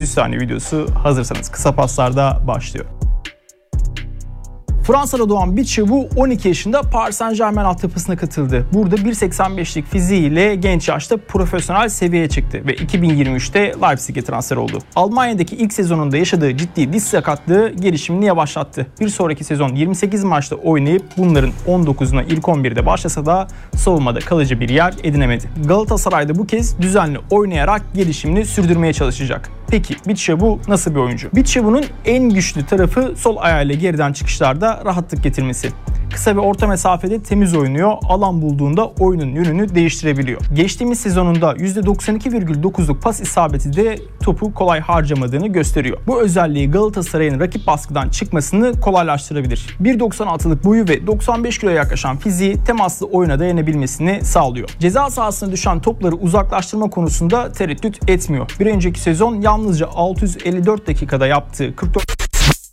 33 saniye videosu. Hazırsanız kısa paslarda başlıyor. Fransa'da doğan Bichevou 12 yaşında Paris Saint-Germain altyapısına katıldı. Burada 1.85'lik fiziğiyle genç yaşta profesyonel seviyeye çıktı ve 2023'te Leipzig'e transfer oldu. Almanya'daki ilk sezonunda yaşadığı ciddi diz sakatlığı gelişimini yavaşlattı. Bir sonraki sezon 28 maçta oynayıp bunların 19'una ilk 11'de başlasa da savunmada kalıcı bir yer edinemedi. Galatasaray'da bu kez düzenli oynayarak gelişimini sürdürmeye çalışacak. Peki Bichevou nasıl bir oyuncu? Bichevou'nun en güçlü tarafı sol ayağıyla geriden çıkışlarda rahatlık getirmesi. Kısa ve orta mesafede temiz oynuyor, alan bulduğunda oyunun yönünü değiştirebiliyor. Geçtiğimiz sezonunda %92,9'luk pas isabeti de topu kolay harcamadığını gösteriyor. Bu özelliği Galatasaray'ın rakip baskıdan çıkmasını kolaylaştırabilir. 1.96'lık boyu ve 95 kiloya yaklaşan fiziği temaslı oyuna dayanabilmesini sağlıyor. Ceza sahasına düşen topları uzaklaştırma konusunda tereddüt etmiyor. Bir önceki sezon yalnızca 654 dakikada yaptığı 44